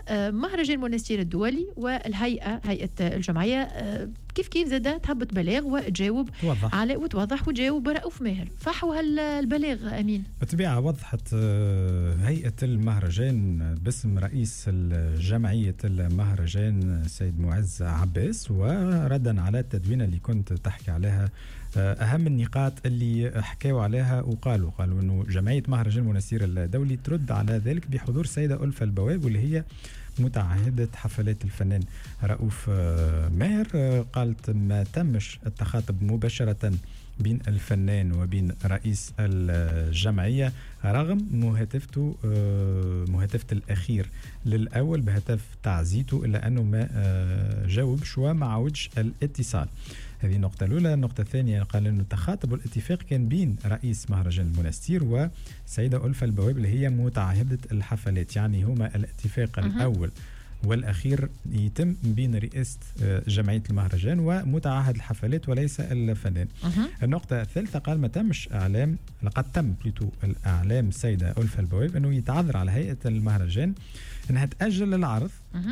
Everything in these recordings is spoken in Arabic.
مهرجان المنستير الدولي والهيئة هيئة الجمعية كيف زادة تهبط بلاغ وتجاوب على وتوضح وتجاوب رؤوف ماهر. فحوا هالبلاغ أمين؟ بالطبيعة وضحت هيئة المهرجان باسم رئيس جمعية المهرجان سيد معز عباس، وردا على التدوينة اللي كنت تحكي عليها أهم النقاط اللي حكاوا عليها وقالوا أنه جمعية مهرجان المنستير الدولي ترد على ذلك بحضور سيدة ألفة البواب واللي هي متعهدة حفلات الفنان رؤوف ماهر. قالت ما تمش التخاطب مباشرة بين الفنان وبين رئيس الجمعية رغم مهاتفته الأخير للأول بهتف تعزيته، إلا أنه ما جاوبش وما عودش الاتصال. هذه النقطة الأولى. النقطة الثانية قال أنه تخاطب الاتفاق كان بين رئيس مهرجان المنستير وسيدة ألفة البواب اللي هي متعهدة الحفلات، يعني هما الاتفاق الأول والأخير يتم بين رئاسة جمعية المهرجان ومتعهد الحفلات وليس الفنان. النقطة الثالثة قال ما تمش إعلام، لقد تم الإعلام السيدة ألفة البواب أنه يتعذر على هيئة المهرجان أنها تأجل العرض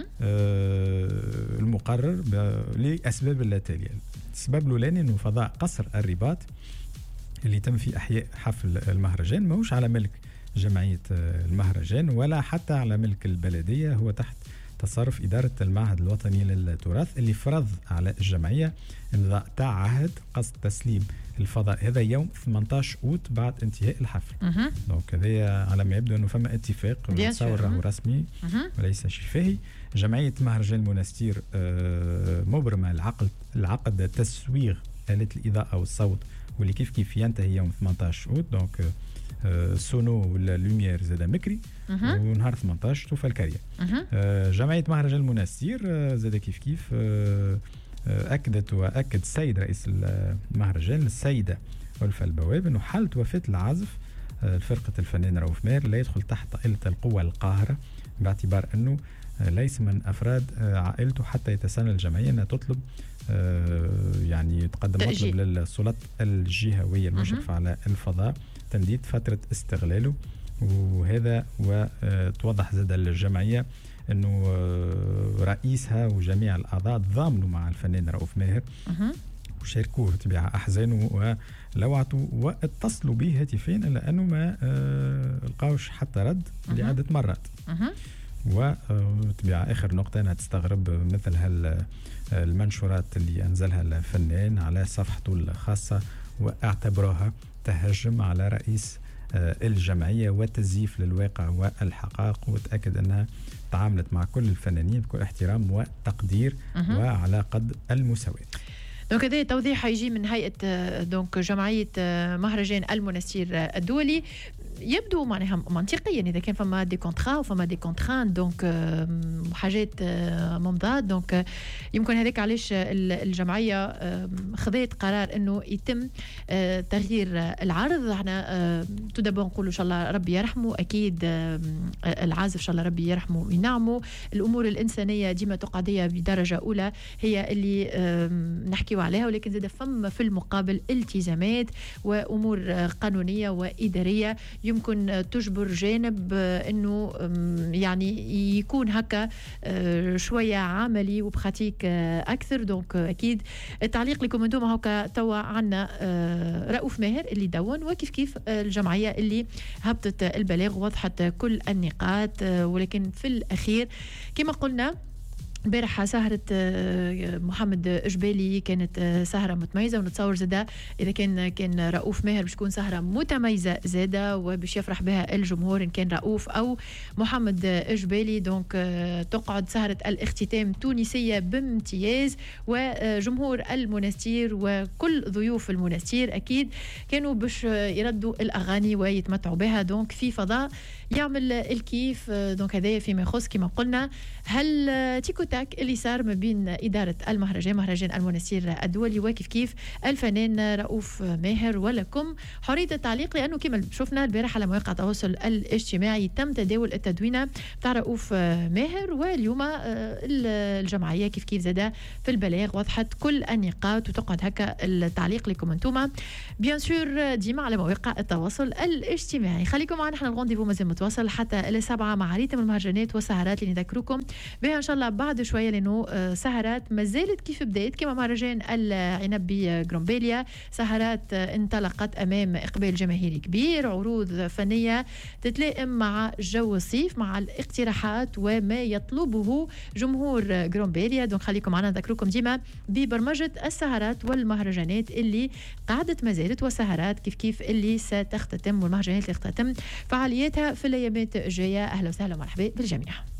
المقرر لأسباب التالية. السبب الأولاني أنه فضاء قصر الرباط اللي تم في أحياء حفل المهرجان ماهوش على ملك جمعية المهرجان ولا حتى على ملك البلدية، هو تحت تصرف إدارة المعهد الوطني للتراث اللي فرض على الجمعية إمضاء تعهد قصد تسليم الفضاء هذا يوم 18 أوت بعد انتهاء الحفل. دونك هذا على ما يبدو أنه فما اتفاق متصور راهو رسمي وليس شفاهي. جمعية مهرجان المنستير مبرمة العقد تسويغ آلة الإضاءة والصوت واللي كيف ينتهي يوم 18 أوت. دونك سونو ولا لوميير زاد مكري ونهار 18 توفى الكارية. جمعية مهرجان المنستير زاد كيف أكدت وأكد السيد رئيس المهرجان السيدة ألفة البواب أنه حالة وفاة العازف فرقة الفنان رؤوف ماهر لا يدخل تحت طائلة القوة القاهرة، باعتبار أنه ليس من أفراد عائلته حتى يتسنى الجمعية أنها تطلب يعني تقدم مطلب للسلطات الجهوية المشرفة على الفضاء تمديد فترة استغلاله. وهذا وتوضح زاد الجمعية أنه رئيسها وجميع الأعضاء ضامنوا مع الفنان رؤوف ماهر وشاركوه بطبيعة أحزانه ولوعته واتصلوا به هاتفين، إلا أنه ما لقاوش حتى رد لعدة مرات. وطبيعة آخر نقطة أنا تستغرب مثل المنشورات اللي أنزلها الفنان على صفحته الخاصة واعتبروها تهجم على رئيس الجمعية وتزييف للواقع والحقائق، وتأكد أنها تعاملت مع كل الفنانين بكل احترام وتقدير وعلى قد المساواة. دونك هذا توضيح يجي من هيئة دونك جمعية مهرجان المنستير الدولي. يبدو معناها منطقيا إذا كان فما دي كونترا وفما دي كونتران دونك حاجات ممضات، دونك يمكن هذاك علاش الجمعية خذت قرار إنه يتم تغيير العرض. احنا تدبر نقول إن شاء الله ربي يرحمه، أكيد العازف إن شاء الله ربي يرحمه وينعمه. الأمور الإنسانية ديما تقعدية بدرجة أولى هي اللي نحكيو عليها، ولكن زاد فما في المقابل التزامات وأمور قانونية وإدارية يمكن تجبر جانب انه يعني يكون هكا شويه عملي وبخاتيك اكثر. دونك اكيد التعليق لكم انتم هكا توا عنا رؤوف ماهر اللي دون وكيف الجمعيه اللي هبطت البلاغ ووضحت كل النقاط، ولكن في الاخير كما قلنا امبارح سهرة محمد جبالي كانت سهرة متميزة، ونتصور زادا إذا كان رؤوف ماهر باش تكون سهرة متميزة زادا وباش يفرح بها الجمهور إن كان رؤوف أو محمد جبالي. دونك تقعد سهرة الاختتام تونسية بامتياز، وجمهور المنستير وكل ضيوف المنستير أكيد كانوا باش يردوا الأغاني ويتمتعوا بها. دونك في فضاء يعمل الكيف. دونك هذا فيما يخص كما قلنا. هل تيكو تاك اللي صار ما بين إدارة مهرجان المنستير الدولي وكيف كيف الفنان رؤوف ماهر. ولكم حرية التعليق، لأنه كما شفنا البارح على مواقع التواصل الاجتماعي تم تداول التدوينة بتاع رؤوف ماهر، واليوم الجمعية كيف كيف زادا في البلاغ وضحت كل النقاط، وتقعد هكا التعليق لكم انتوما بيان سور ديما على مواقع التواصل الاجتماعي. خليكم معنا، احنا الغونديفو مازال متواصل حتى السبعة مع ريتم المهرجانات والسهرات اللي نذكركم بها ان شاء الله بعد شويه، لانه سهرات ما زالت كيف بدات كما مهرجان العنب بجرومبيليا، سهرات انطلقت امام اقبال جماهيري كبير، عروض فنيه تتلائم مع جو الصيف مع الاقتراحات وما يطلبه جمهور جرومبيليا. دونك خليكم معنا، نذكركم ديما ببرمجه السهرات والمهرجانات اللي قعدت ما زالت، والسهرات كيف كيف اللي ستختتم، والمهرجانات اللي تختتم فعالياتها في الايامات الجايه. اهلا وسهلا ومرحبا بالجميع.